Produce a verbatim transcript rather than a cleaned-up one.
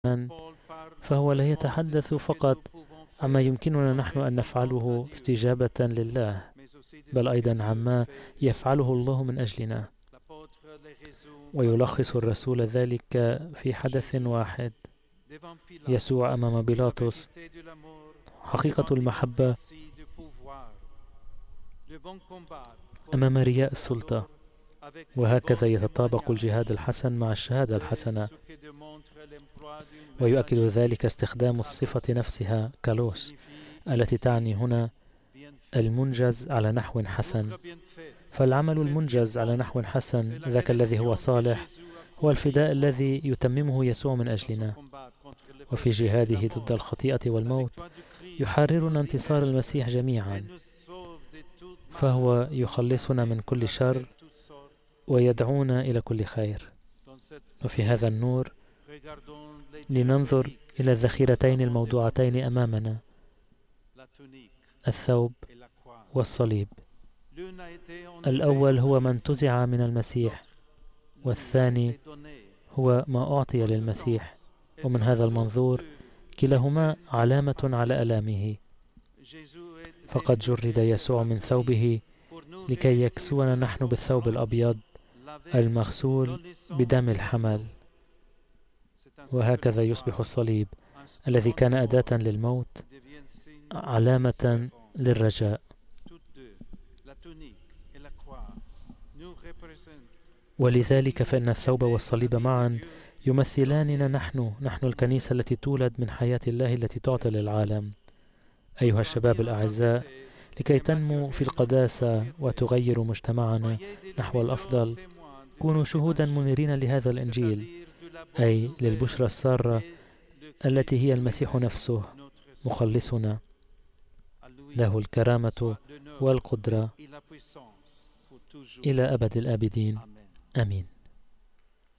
فهو لا يتحدث فقط عما يمكننا نحن أن نفعله استجابة لله، بل أيضا عما يفعله الله من أجلنا. ويلخص الرسول ذلك في حدث واحد: يسوع أمام بيلاطس، حقيقة المحبة أمام رياء السلطة. وهكذا يتطابق الجهاد الحسن مع الشهادة الحسنة. ويؤكد ذلك استخدام الصفة نفسها كالوس، التي تعني هنا المنجز على نحو حسن. فالعمل المنجز على نحو حسن، ذاك الذي هو صالح، هو الفداء الذي يتممه يسوع من أجلنا. وفي جهاده ضد الخطيئة والموت يحررنا انتصار المسيح جميعا، فهو يخلصنا من كل شر ويدعونا إلى كل خير. وفي هذا النور لننظر إلى الذخيرتين الموضوعتين أمامنا: الثوب والصليب. الأول هو ما انتزع من المسيح، والثاني هو ما أعطي للمسيح. ومن هذا المنظور كلاهما علامة على آلامه. فقد جرد يسوع من ثوبه لكي يكسونا نحن بالثوب الأبيض المغسول بدم الحمل. وهكذا يصبح الصليب الذي كان أداة للموت علامة للرجاء. ولذلك فإن الثوب والصليب معا يمثلاننا نحن نحن الكنيسة التي تولد من حياة الله التي تعطي للعالم. أيها الشباب الأعزاء، لكي تنمو في القداسة وتغير مجتمعنا نحو الأفضل، كونوا شهودا منيرين لهذا الإنجيل، أي للبشرى السارة التي هي المسيح نفسه مخلصنا. له الكرامة والقدرة إلى أبد الآبدين. آمين.